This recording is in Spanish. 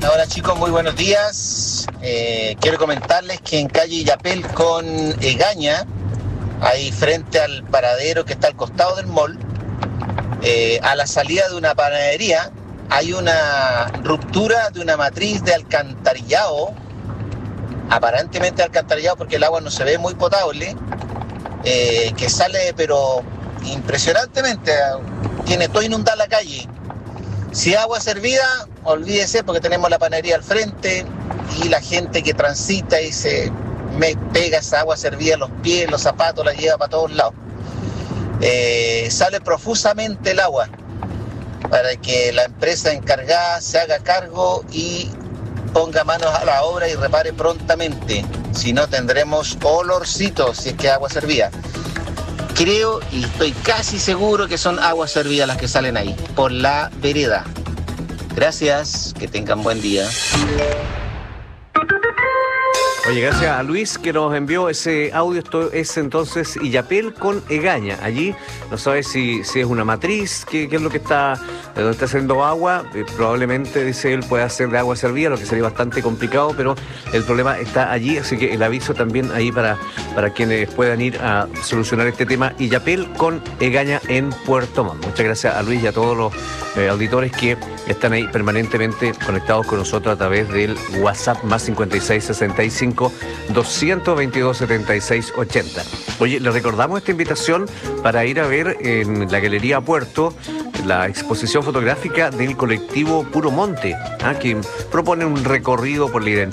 Hola chicos, muy buenos días. Quiero comentarles que en calle Illapel con Egaña, ahí frente al paradero que está al costado del mall, a la salida de una panadería, hay una ruptura de una matriz de alcantarillado, aparentemente alcantarillado porque el agua no se ve muy potable, que sale pero impresionantemente, tiene todo inundada la calle. Si es agua servida, olvídese porque tenemos la panadería al frente y la gente que transita y se pega esa agua servida en los pies, los zapatos, la lleva para todos lados. Sale profusamente el agua para que la empresa encargada se haga cargo y ponga manos a la obra y repare prontamente. Si no, tendremos olorcitos si es que es agua servida. Creo y estoy casi seguro que son aguas servidas las que salen ahí, por la vereda. Gracias, que tengan buen día. Oye, gracias a Luis que nos envió ese audio. Esto es entonces Illapel con Egaña. Allí no sabe si es una matriz, qué es lo que está, donde está haciendo agua. Probablemente, dice él, puede hacer de agua servida, lo que sería bastante complicado, pero el problema está allí. Así que el aviso también ahí para quienes puedan ir a solucionar este tema. Illapel con Egaña en Puerto Montt. Muchas gracias a Luis y a todos los auditores que están ahí permanentemente conectados con nosotros a través del WhatsApp más 5665 222 7680. Oye, les recordamos esta invitación para ir a ver en la Galería Puerto la exposición fotográfica del colectivo Puro Monte, que propone un recorrido por la identidad